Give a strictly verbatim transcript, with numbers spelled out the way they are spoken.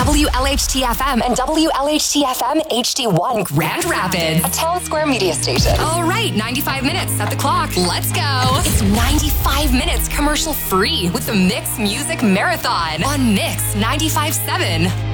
W L H T F M and W L H T F M H D one Grand Rapids, a Town Square media station. All right, ninety-five minutes. Set the clock. Let's go. It's ninety-five minutes commercial free with the Mix Music Marathon on Mix ninety-five point seven.